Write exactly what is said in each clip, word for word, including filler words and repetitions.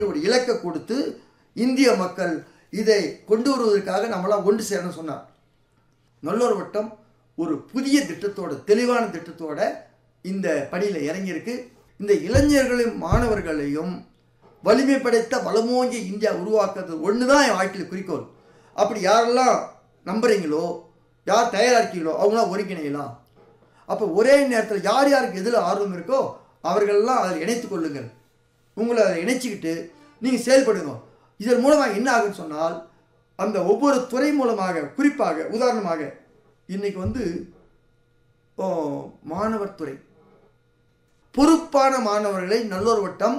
ஒரு இலக்கை கொடுத்து இந்திய மக்கள் இதை கொண்டு வருவதற்காக நம்மளாம் ஒன்று சேரணும் சொன்னார். நல்லூர் வட்டம் ஒரு புதிய திட்டத்தோட, தெளிவான திட்டத்தோட இந்த பணியில் இறங்கியிருக்கு. இந்த இளைஞர்களையும் மாணவர்களையும் வலிமை படைத்த வளமோங்கிய இந்தியா உருவாக்குறது ஒன்று தான் என் வாழ்க்கையில் குறிக்கோள். அப்படி யாரெல்லாம் நம்புறீங்களோ, யார் தயாராக இருக்கீங்களோ அவங்களாம் ஒருங்கிணையலாம். அப்போ ஒரே நேரத்தில் யார் யாருக்கு எதில் ஆர்வம் இருக்கோ அவர்களெல்லாம் அதில் இணைத்து கொள்ளுங்கள். உங்களை அதை இணைச்சிக்கிட்டு நீங்கள் செயல்படுங்க. இதன் மூலமாக என்ன ஆகுன்னு சொன்னால், அந்த ஒவ்வொரு துறை மூலமாக, குறிப்பாக உதாரணமாக இன்றைக்கி வந்து மாணவர் துறை, பொறுப்பான மாணவர்களை நல்லூர் வட்டம்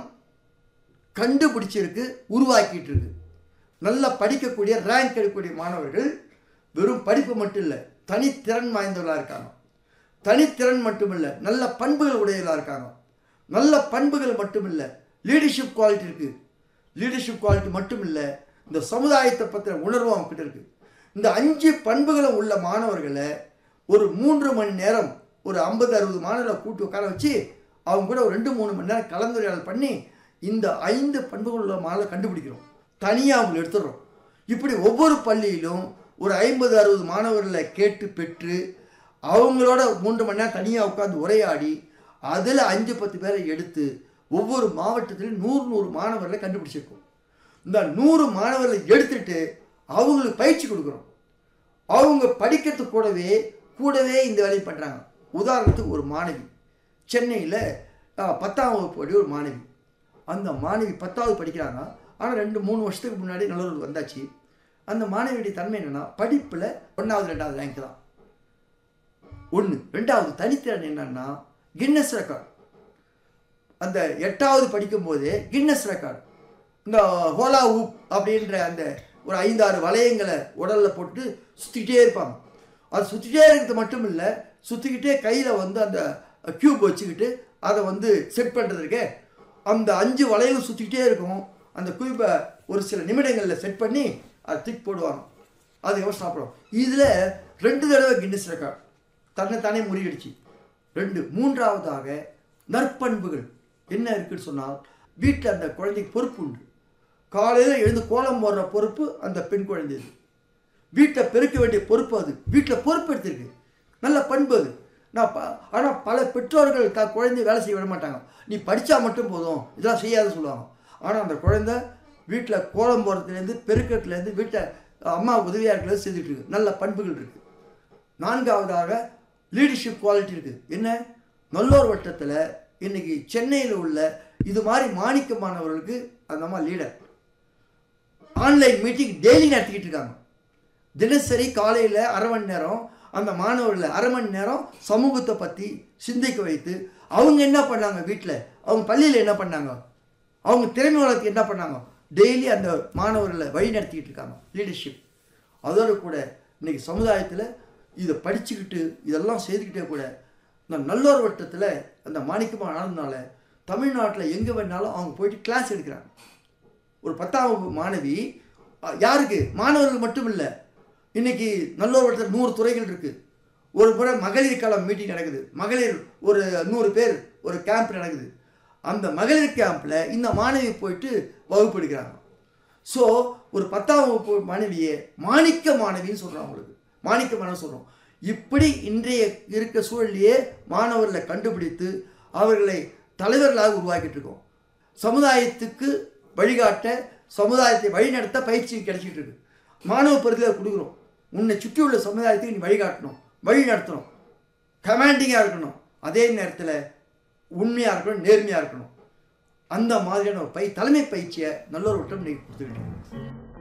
கண்டுபிடிச்சிருக்கு, உருவாக்கிட்டு இருக்கு. நல்லா படிக்கக்கூடிய, ரேங்க் எடுக்கக்கூடிய மாணவர்கள் வெறும் படிப்பு மட்டும் இல்லை, தனித்திறன் வாய்ந்தவர்களாக இருக்காங்க. தனித்திறன் மட்டும் இல்லை, நல்ல பண்புகள் உடையவர்களாக இருக்காங்க. நல்ல பண்புகள் மட்டும் இல்லை, லீடர்ஷிப் குவாலிட்டி இருக்குது. லீடர்ஷிப் குவாலிட்டி மட்டும் இல்லை, இந்த சமுதாயத்தை பற்றின உணர்வு அவங்ககிட்ட இருக்குது. இந்த அஞ்சு பண்புகளும் உள்ள மாணவர்களை ஒரு மூன்று மணி நேரம் ஒரு ஐம்பது அறுபது மாணவர்களை கூட்டு உட்கார வச்சு அவங்க கூட ஒரு ரெண்டு மூணு மணி நேரம் கலந்துரையாடல் பண்ணி இந்த ஐந்து பண்புகள் உள்ள மாணவர்களை கண்டுபிடிக்கிறோம், தனியாக அவங்க எடுத்துடுறோம். இப்படி ஒவ்வொரு பள்ளியிலும் ஒரு ஐம்பது அறுபது மாணவர்களை கேட்டு பெற்று அவங்களோட மூன்று மணி நேரம் தனியாக உட்காந்து உரையாடி அதில் அஞ்சு பத்து பேரை எடுத்து ஒவ்வொரு மாவட்டத்திலும் நூறு நூறு மாணவர்களை கண்டுபிடிச்சிருக்கோம். இந்த நூறு மாணவர்களை எடுத்துட்டு அவங்களுக்கு பயிற்சி கொடுக்குறோம். அவங்க படிக்கிறது கூடவே கூடவே இந்த வேலையை பண்ணுறாங்க. உதாரணத்துக்கு ஒரு மாணவி சென்னையில் பத்தாம் வகுப்பு படி ஒரு மாணவி, அந்த மாணவி பத்தாவது படிக்கிறாங்க. ஆனால் ரெண்டு மூணு வருஷத்துக்கு முன்னாடி நல்லூர் வந்தாச்சு. அந்த மாணவியுடைய தன்மை என்னென்னா, படிப்பில் ஒன்றாவது ரெண்டாவது ரேங்க் தான். ஒன்று. ரெண்டாவது தனித்திறன் என்னன்னா கின்னஸ் ரெக்கார்டு. அந்த எட்டாவது படிக்கும்போதே கின்னஸ் ரெக்கார்டு, இந்த ஹோலா ஊப் அப்படின்ற அந்த ஒரு ஐந்தாறு வளையங்களை உடலில் போட்டு சுற்றிக்கிட்டே இருப்பாங்க. அது சுற்றிக்கிட்டே இருக்கிறது மட்டும் இல்லை, சுற்றிக்கிட்டே கையில் வந்து அந்த க்யூப் வச்சுக்கிட்டு அதை வந்து செட் பண்ணுறதுக்கு அந்த அஞ்சு வளையங்கள் சுற்றிக்கிட்டே இருக்கும். அந்த க்யூப்பை ஒரு சில நிமிடங்களில் செட் பண்ணி அதை தூக்கி போடுவாங்க. அதுக்கப்புறம் சாப்பிடுவோம். இதில் ரெண்டு தடவை கின்னஸ் ரெக்கார்டு தன்னைத்தானே முறியடிச்சு. ரெண்டு. மூன்றாவதாக நற்பண்புகள் என்ன இருக்குன்னு சொன்னால், வீட்டில் அந்த குழந்தைக்கு பொறுப்பு உண்டு. காலையில் எழுந்து கோலம் போடுற பொறுப்பு அந்த பெண் குழந்தைது. வீட்டை பெருக்க வேண்டிய பொறுப்பு அது. வீட்டில் பொறுப்பு எடுத்துருக்கு, நல்ல பண்பு அது. நான் ப ஆனால் பல பெற்றோர்கள் த குழந்தைய வேலை செய்ய விட மாட்டாங்க. நீ படித்தா மட்டும் போதும், இதெல்லாம் செய்யாத சொல்லுவாங்க. ஆனால் அந்த குழந்தை வீட்டில் கோலம் போடுறதுலேருந்து பெருக்கத்துலேருந்து வீட்டை அம்மா உதவியாக இருக்கிறது செஞ்சுட்டு இருக்கு. நல்ல பண்புகள் இருக்குது. நான்காவதாக லீடர்ஷிப் குவாலிட்டி இருக்குது. என்ன, நல்லூர் வட்டத்தில் இன்றைக்கி சென்னையில் உள்ள இது மாதிரி மாணிக்கமானவர்களுக்கு அந்த அம்மா லீடர். ஆன்லைன் மீட்டிங் டெய்லி நடத்திக்கிட்டு இருக்காங்க. தினசரி காலையில் அரை மணி நேரம் அந்த மாணவர்களை அரை மணி நேரம் சமூகத்தை பற்றி சிந்திக்க வைத்து அவங்க என்ன பண்ணாங்க, வீட்டில் அவங்க பள்ளியில் என்ன பண்ணாங்க, அவங்க திறமை வளர்த்து என்ன பண்ணாங்க, டெய்லி அந்த மாணவர்களை வழி நடத்திக்கிட்டு இருக்காங்க. லீடர்ஷிப். அதோடு கூட இன்றைக்கி சமுதாயத்தில் இதை படிச்சுக்கிட்டு இதெல்லாம் செய்துக்கிட்டே கூட இந்த நல்லூர் வட்டத்தில் அந்த மாணிக்கமாக ஆனதுனால தமிழ்நாட்டில் எங்கே வேணாலும் அவங்க போயிட்டு கிளாஸ் எடுக்கிறாங்க. ஒரு பத்தாம் வகுப்பு மாணவி யாருக்கு, மாணவர்கள் மட்டும் இல்லை, இன்றைக்கி நல்லூர் வட்டத்தில் நூறு துறைகள் இருக்குது. ஒரு முறை மகளிர் காலம் மீட்டிங் நடக்குது. மகளிர் ஒரு நூறு பேர் ஒரு கேம்ப் நடக்குது. அந்த மகளிர் கேம்பில் இந்த மாணவி போயிட்டு வகுப்பு எடுக்கிறாங்க. ஸோ ஒரு பத்தாம் வகுப்பு மாணவியை மாணிக்க மாணவின்னு சொல்கிறோம். அவங்களுக்கு மாணிக்க மாணவி சொல்கிறோம். இப்படி இன்றைய இருக்க சூழலையே மாணவர்களை கண்டுபிடித்து அவர்களை தலைவர்களாக உருவாக்கிட்டு இருக்கோம். சமுதாயத்துக்கு வழிகாட்ட, சமுதாயத்தை வழிநடத்த பயிற்சி கிடைச்சிட்டு இருக்கு. மாணவ பருவத்தில் கொடுக்குறோம். உன்னை சுற்றி உள்ள சமுதாயத்துக்கு நீ வழிகாட்டணும், வழி நடத்தணும், கமாண்டிங்காக இருக்கணும், அதே நேரத்தில் உண்மையாக இருக்கணும், நேர்மையாக இருக்கணும். அந்த மாதிரியான ஒரு பை தலைமை பயிற்சியை நல்லூர் வட்டம் இன்னைக்கு கொடுத்துக்கிட்டு